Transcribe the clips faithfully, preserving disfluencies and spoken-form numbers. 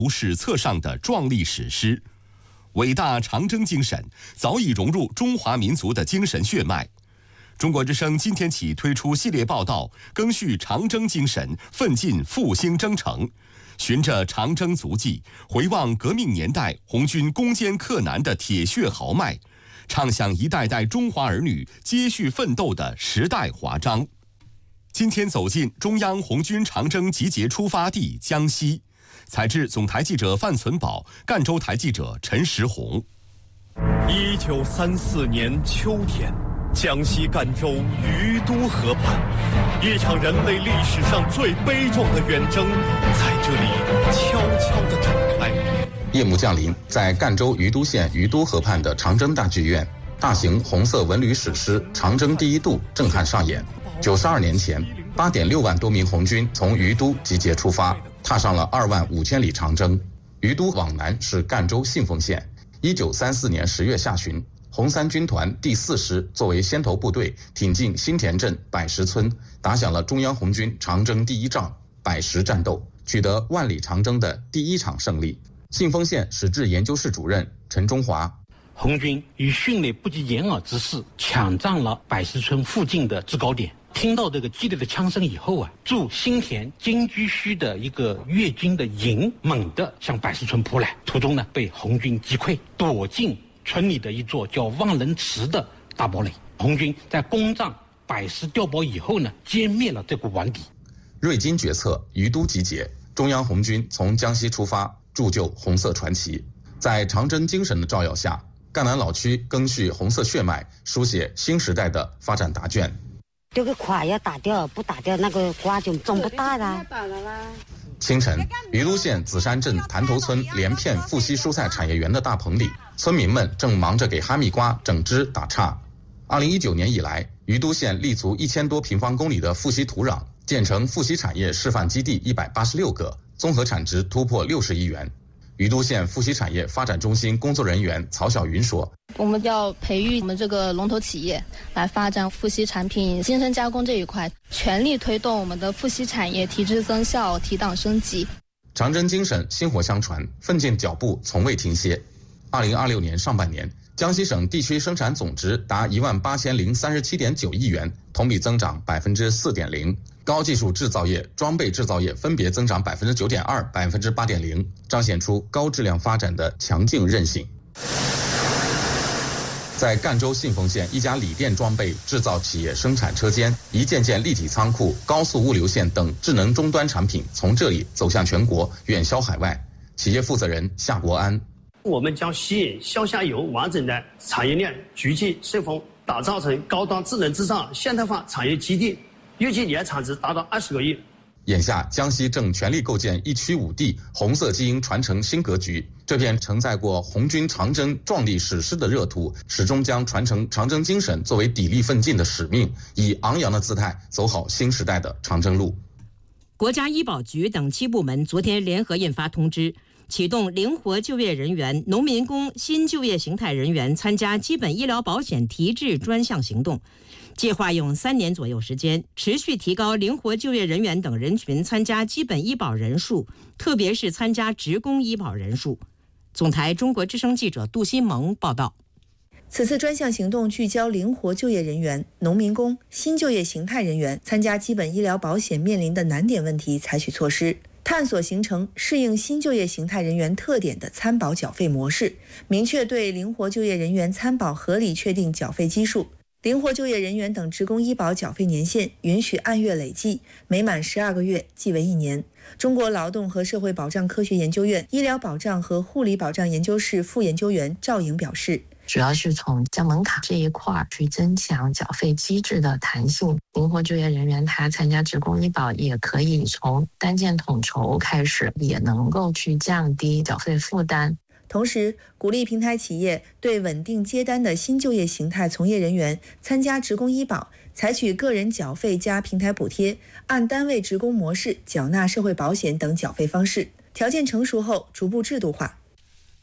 史册上的壮丽史诗。伟大长征精神早已融入中华民族的精神血脉。中国之声今天起推出系列报道，赓续长征精神，奋进复兴征程，循着长征足迹，回望革命年代红军攻坚克难的铁血豪迈，唱响一代代中华儿女接续奋斗的时代华章。今天走进中央红军长征集结出发地江西，采制总台记者范存宝，赣州台记者陈石红。 一九三四年秋天，江西赣州余都河畔，一场人类历史上最悲壮的远征在这里悄悄地展开。 夜幕降临，在赣州余都县余都河畔的长征大剧院，大型红色文旅史诗《长征第一渡》震撼上演。九十二年前，八点六万多名红军从余都集结出发，踏上了二万五千里长征。余都往南是赣州信丰县。一九三四年十月下旬，红三军团第四师作为先头部队，挺进新田镇百石村，打响了中央红军长征第一仗百石战斗，取得万里长征的第一场胜利。信丰县史志研究室主任陈中华： 红军以迅雷不及掩耳之势抢占了百石村附近的制高点。听到这个激烈的枪声以后啊，驻新田金居圩的一个粤军的营猛地向百石村扑来，途中呢被红军击溃，躲进村里的一座叫望人池的大堡垒。红军在攻占百石碉堡以后呢，歼灭了这股顽敌。 瑞金决策，余都集结，中央红军从江西出发，铸就红色传奇。在长征精神的照耀下，赣南老区赓续红色血脉，书写新时代的发展答卷。 这个瓜要打掉，不打掉那个瓜就长不大了。 清晨，余都县紫山镇潭头村连片富硒蔬菜产业园的大棚里，村民们正忙着给哈密瓜整枝打杈。二零一九年以来，余都县立足一千多平方公里的富硒土壤，建成富硒产业示范基地一百八十六个，综合产值突破六十亿元。余都县富硒产业发展中心工作人员曹晓云说： 我们要培育我们这个龙头企业来发展富硒产品精深加工这一块，全力推动我们的富硒产业提质增效、提档升级。 长征精神薪火相传，奋进脚步从未停歇。二零二六年上半年，江西省地区生产总值达一万八千零三十七点九亿元，同比增长百分之四点零。高技术制造业、装备制造业分别增长百分之九点二、百分之八点零，彰显出高质量发展的强劲韧性。在赣州信丰县一家锂电装备制造企业生产车间，一件件立体仓库、高速物流线等智能终端产品从这里走向全国，远销海外。企业负责人夏国安： 我们将吸引销下游完整的产业链聚集顺丰，打造成高端智能制造现代化产业基地，预计年产值达到二十个亿。 眼下，江西正全力构建一区五地红色基因传承新格局。这片承载过红军长征壮丽史诗的热土，始终将传承长征精神作为砥砺奋进的使命，以昂扬的姿态走好新时代的长征路。 国家医保局等七部门昨天联合印发通知，启动灵活就业人员、农民工新就业形态人员参加基本医疗保险提质专项行动，计划用三年左右时间，持续提高灵活就业人员等人群参加基本医保人数，特别是参加职工医保人数。总台中国之声记者杜新萌报道。 此次专项行动聚焦灵活就业人员、农民工、新就业形态人员参加基本医疗保险面临的难点问题，采取措施，探索形成适应新就业形态人员特点的参保缴费模式，明确对灵活就业人员参保合理确定缴费基数。灵活就业人员等职工医保缴费年限允许按月累计，每满十二个月即为一年。中国劳动和社会保障科学研究院医疗保障和护理保障研究室副研究员赵颖表示， 主要是从降门槛这一块去增强缴费机制的弹性。灵活就业人员他参加职工医保也可以从单件统筹开始，也能够去降低缴费负担。 同时，鼓励平台企业对稳定接单的新就业形态从业人员参加职工医保，采取个人缴费加平台补贴，按单位职工模式缴纳社会保险等缴费方式，条件成熟后逐步制度化。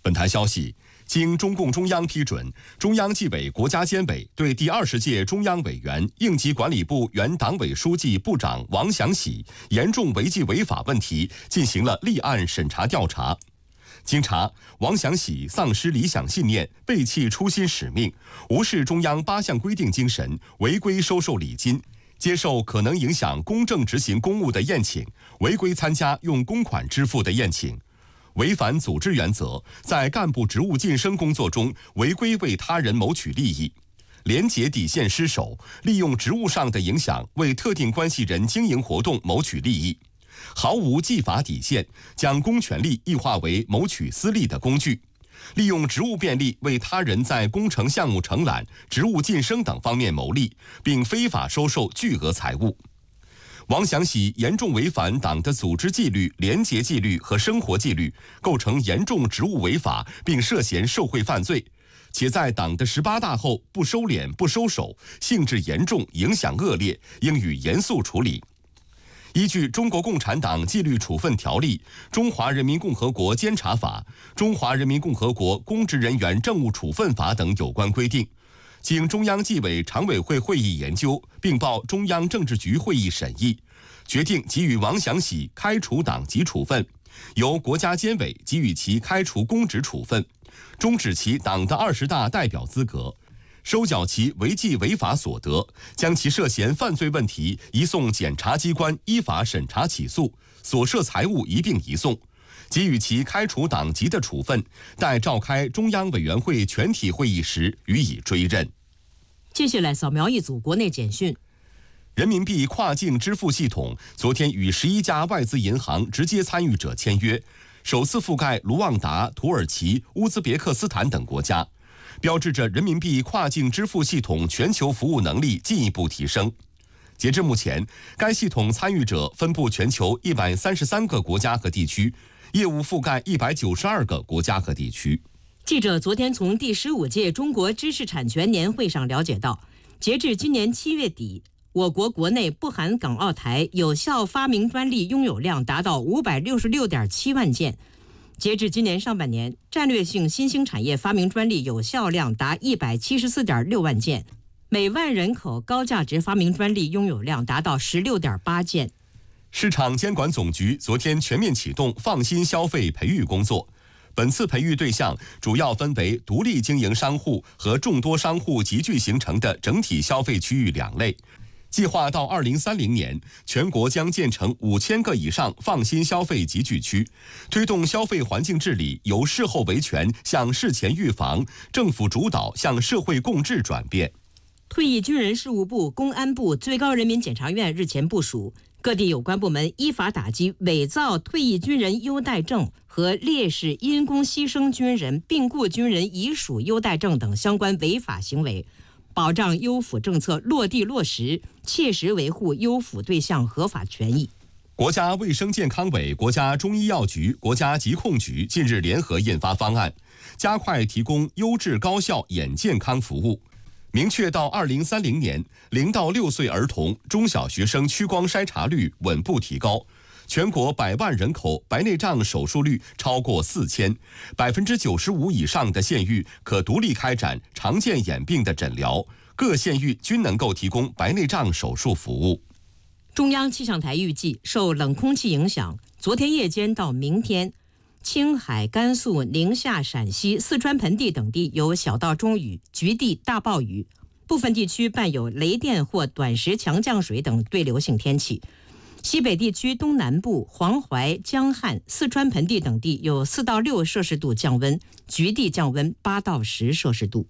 本台消息，经中共中央批准，中央纪委国家监委对第二十届中央委员、应急管理部原党委书记、部长王祥喜严重违纪违法问题进行了立案审查调查。经查，王祥喜丧失理想信念，背弃初心使命，无视中央八项规定精神，违规收受礼金，接受可能影响公正执行公务的宴请，违规参加用公款支付的宴请，违反组织原则，在干部职务晋升工作中违规为他人谋取利益，廉洁底线失守，利用职务上的影响为特定关系人经营活动谋取利益，毫无纪法底线，将公权力异化为谋取私利的工具，利用职务便利为他人在工程项目承揽、职务晋升等方面谋利，并非法收受巨额财物。王祥喜严重违反党的组织纪律、廉洁纪律和生活纪律，构成严重职务违法，并涉嫌受贿犯罪，且在党的十八大后不收敛、不收手，性质严重、影响恶劣，应予严肃处理。依据《中国共产党纪律处分条例》《中华人民共和国监察法》《中华人民共和国公职人员政务处分法》等有关规定，经中央纪委常委会会议研究，并报中央政治局会议审议，决定给予王祥喜开除党籍处分，由国家监委给予其开除公职处分，终止其党的二十大代表资格，收缴其违纪违法所得，将其涉嫌犯罪问题移送检察机关依法审查起诉，所涉财物一并移送，给予其开除党籍的处分，待召开中央委员会全体会议时予以追认。 接下来扫描一组国内简讯。 人民币跨境支付系统昨天与十一家外资银行直接参与者签约，首次覆盖卢旺达、土耳其、乌兹别克斯坦等国家，标志着人民币跨境支付系统全球服务能力进一步提升。截至目前，该系统参与者分布全球一百三十三个国家和地区，业务覆盖一百九十二个国家和地区。 记者昨天从第十五届中国知识产权年会上了解到，截至今年七月底，我国国内不含港澳台有效发明专利拥有量达到五百六十六点七万件。截至今年上半年，战略性新兴产业发明专利有效量达一百七十四点六万件，每万人口高价值发明专利拥有量达到十六点八件。 市场监管总局昨天全面启动放心消费培育工作。本次培育对象主要分为独立经营商户和众多商户集聚形成的整体消费区域两类。计划到二零三零年，全国将建成五千个以上放心消费集聚区，推动消费环境治理由事后维权向事前预防、政府主导向社会共治转变。 退役军人事务部、公安部、最高人民检察院日前部署，各地有关部门依法打击伪造退役军人优待证和烈士因公牺牲军人、病故军人遗属优待证等相关违法行为，保障优抚政策落地落实，切实维护优抚对象合法权益。 国家卫生健康委、国家中医药局、国家疾控局近日联合印发方案，加快提供优质高效眼健康服务。明确到二零三零年，零到六岁儿童、中小学生屈光筛查率稳步提高，全国百万人口白内障手术率超过四千，百分之九十五以上的县域可独立开展常见眼病的诊疗，各县域均能够提供白内障手术服务。 中央气象台预计，受冷空气影响，昨天夜间到明天，青海、甘肃、宁夏、陕西、四川盆地等地有小到中雨，局地大暴雨，部分地区伴有雷电或短时强降水等对流性天气。西北地区东南部、黄淮、江汉、四川盆地等地有四到六摄氏度降温，局地降温八到十摄氏度。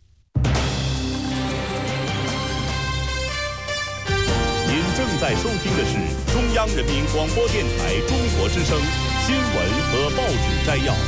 您正在收听的是中央人民广播电台中国之声新闻和报纸摘要。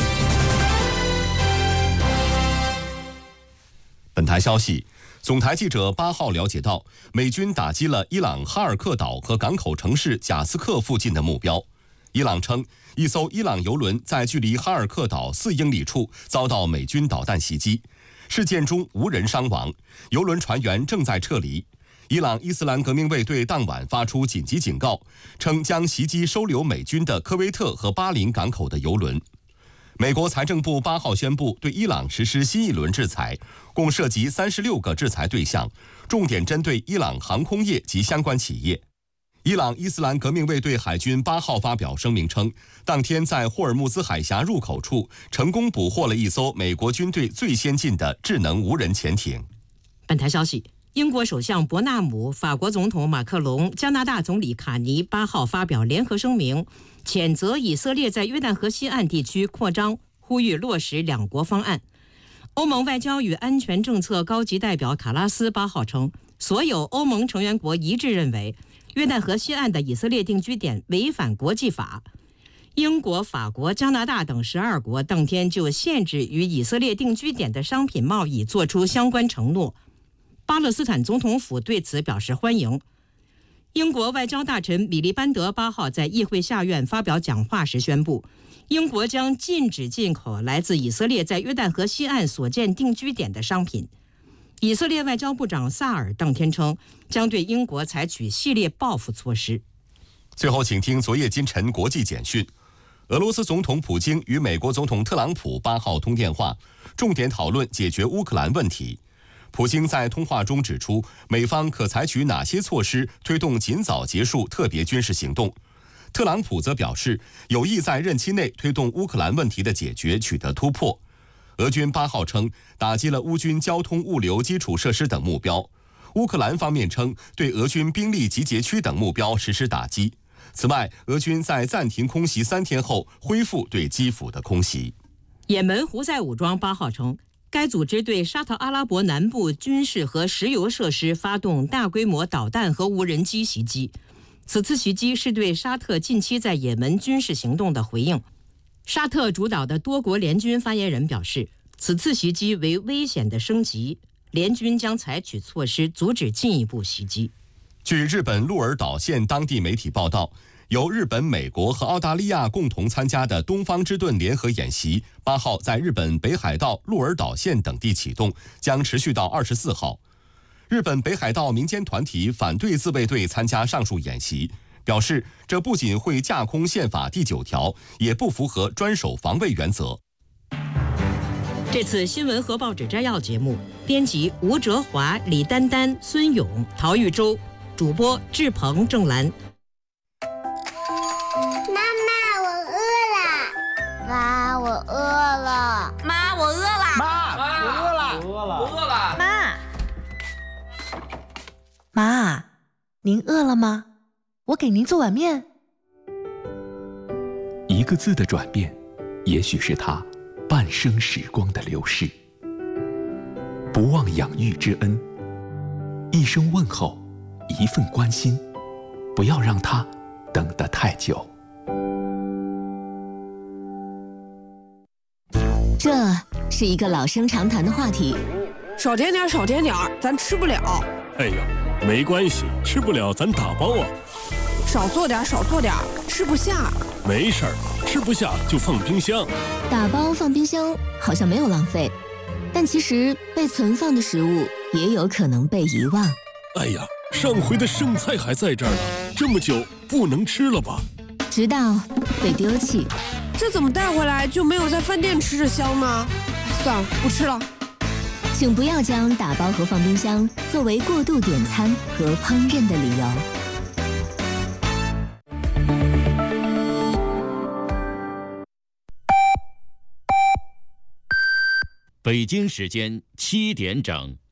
本台消息，总台记者八号了解到，美军打击了伊朗哈尔克岛和港口城市贾斯克附近的目标。伊朗称，一艘伊朗油轮在距离哈尔克岛四英里处遭到美军导弹袭击，事件中无人伤亡，油轮船员正在撤离。伊朗伊斯兰革命卫队当晚发出紧急警告，称将袭击收留美军的科威特和巴林港口的油轮。 美国财政部八号宣布对伊朗实施新一轮制裁，共涉及三十六个制裁对象，重点针对伊朗航空业及相关企业。伊朗伊斯兰革命卫队海军八号发表声明称，当天在霍尔木兹海峡入口处成功捕获了一艘美国军队最先进的智能无人潜艇。 本台消息，英国首相伯纳姆、法国总统马克龙、加拿大总理卡尼八号发表联合声明，谴责以色列在约旦河西岸地区扩张，呼吁落实两国方案。欧盟外交与安全政策高级代表卡拉斯八号称，所有欧盟成员国一致认为，约旦河西岸的以色列定居点违反国际法。英国、法国、加拿大等十二国当天就限制与以色列定居点的商品贸易作出相关承诺。巴勒斯坦总统府对此表示欢迎。英国外交大臣米利班德八号在议会下院发表讲话时宣布，英国将禁止进口来自以色列在约旦河西岸所建定居点的商品。以色列外交部长萨尔当天称，将对英国采取系列报复措施。 最后，请听昨夜今晨国际简讯。俄罗斯总统普京与美国总统特朗普八号通电话，重点讨论解决乌克兰问题。普京在通话中指出，美方可采取哪些措施推动尽早结束特别军事行动。特朗普则表示，有意在任期内推动乌克兰问题的解决取得突破。俄军八号称打击了乌军交通物流基础设施等目标，乌克兰方面称对俄军兵力集结区等目标实施打击。此外，俄军在暂停空袭三天后恢复对基辅的空袭。 也门胡塞武装八号称，该组织对沙特阿拉伯南部军事和石油设施发动大规模导弹和无人机袭击。此次袭击是对沙特近期在也门军事行动的回应。沙特主导的多国联军发言人表示，此次袭击为危险的升级，联军将采取措施阻止进一步袭击。 据日本鹿儿岛县当地媒体报道，由日本、美国和澳大利亚共同参加的东方之盾联合演习，八号在日本北海道、鹿儿岛县等地启动，将持续到二十四号。日本北海道民间团体反对自卫队参加上述演习，表示这不仅会架空宪法第九条，也不符合专守防卫原则。 这次新闻和报纸摘要节目，编辑吴哲华、李丹丹、孙勇、陶玉洲，主播志鹏、郑兰。 妈妈，我饿了。妈，我饿了。 妈，我饿了。 妈，我饿了。 我饿了。我饿了。 妈，妈，您饿了吗？我给您做碗面。 一个字的转变，也许是他半生时光的流逝。不忘养育之恩，一声问候，一份关心，不要让他等得太久。 这是一个老生常谈的话题。 少点点，少点点，咱吃不了。 哎呀，没关系，吃不了咱打包啊。 少做点，少做点，吃不下。 没事儿，吃不下就放冰箱。 打包放冰箱好像没有浪费，但其实被存放的食物也有可能被遗忘。 哎呀，上回的剩菜还在这儿呢，这么久不能吃了吧？ 直到被丢弃。 这怎么带回来就没有在饭店吃着香呢？算了，不吃了。 请不要将打包和放冰箱作为过度点餐和烹饪的理由。 北京时间七点整。